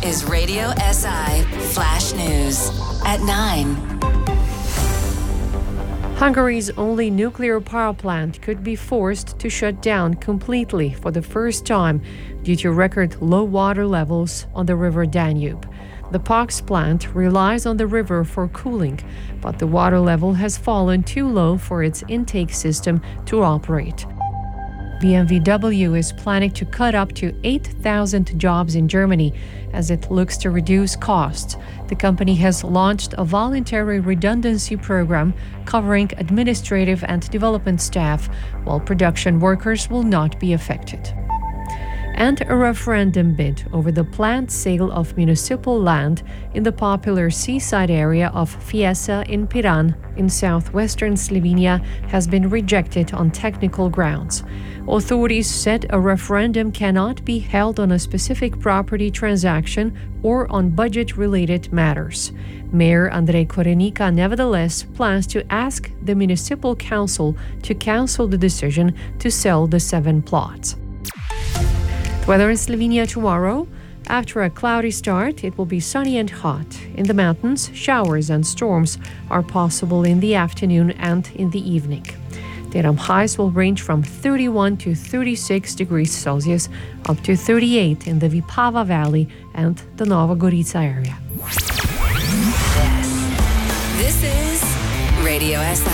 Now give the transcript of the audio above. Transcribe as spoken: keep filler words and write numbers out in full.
is Radio S I Flash News at nine. Hungary's only nuclear power plant could be forced to shut down completely for the first time due to record low water levels on the river Danube. The Paks plant relies on the river for cooling, but the water level has fallen too low for its intake system to operate. B M W is planning to cut up to eight thousand jobs in Germany as it looks to reduce costs. The company has launched a voluntary redundancy program covering administrative and development staff, while production workers will not be affected. And a referendum bid over the planned sale of municipal land in the popular seaside area of Fiesa in Piran in southwestern Slovenia has been rejected on technical grounds. Authorities said a referendum cannot be held on a specific property transaction or on budget-related matters. Mayor Andrej Korenika nevertheless plans to ask the municipal council to cancel the decision to sell the seven plots. Weather in Slovenia tomorrow. After a cloudy start, it will be sunny and hot. In the mountains, showers and storms are possible in the afternoon and in the evening. Daytime highs will range from thirty-one to thirty-six degrees Celsius, up to thirty-eight in the Vipava Valley and the Nova Gorica area. This is Radio S I.